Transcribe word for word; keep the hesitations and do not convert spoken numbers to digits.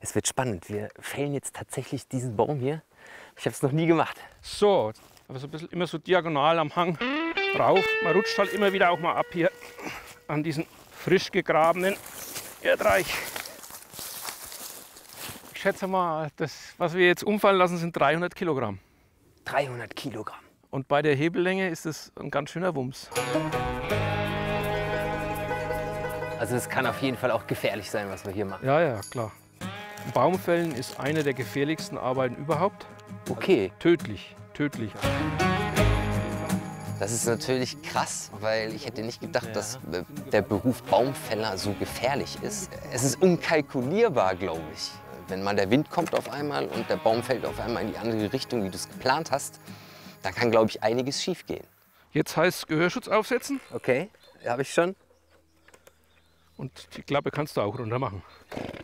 Es wird spannend. Wir fällen jetzt tatsächlich diesen Baum hier. Ich habe es noch nie gemacht. So, aber so ein bisschen immer so diagonal am Hang rauf. Man rutscht halt immer wieder auch mal ab hier an diesen frisch gegrabenen Erdreich. Ich schätze mal, das, was wir jetzt umfallen lassen, sind dreihundert Kilogramm. dreihundert Kilogramm. Und bei der Hebellänge ist das ein ganz schöner Wumms. Also es kann auf jeden Fall auch gefährlich sein, was wir hier machen. Ja, ja, klar. Baumfällen ist eine der gefährlichsten Arbeiten überhaupt. Okay. Tödlich, tödlich. Das ist natürlich krass, weil ich hätte nicht gedacht, dass der Beruf Baumfäller so gefährlich ist. Es ist unkalkulierbar, glaube ich. Wenn mal der Wind kommt auf einmal und der Baum fällt auf einmal in die andere Richtung, wie du es geplant hast, da kann, glaube ich, einiges schief gehen. Jetzt heißt es Gehörschutz aufsetzen Okay, habe ich schon. und die Klappe kannst du auch runter machen.